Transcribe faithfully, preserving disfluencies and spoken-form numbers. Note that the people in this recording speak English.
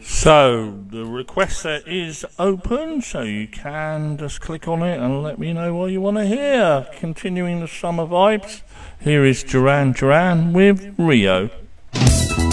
So, the request set is open, so you can just click on it and let me know what you want to hear. Continuing the summer vibes, here is Duran Duran with Rio.